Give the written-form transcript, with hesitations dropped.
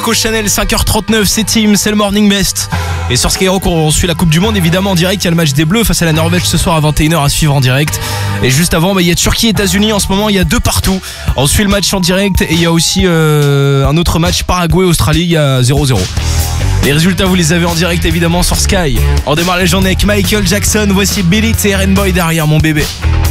Coco Chanel, 5h39, c'est Team, c'est le Morning Best. Et sur Skyrock, on suit la Coupe du Monde évidemment en direct. Il y a le match des Bleus face à la Norvège ce soir à 21h à suivre en direct. Et juste avant, il y a Turquie, États-Unis en ce moment, il y a 2 partout. On suit le match en direct et il y a aussi un autre match Paraguay, Australie, il y a 0-0. Les résultats, vous les avez en direct évidemment sur Sky. On démarre la journée avec Michael Jackson. Voici Billy et Aaron Boy derrière mon bébé.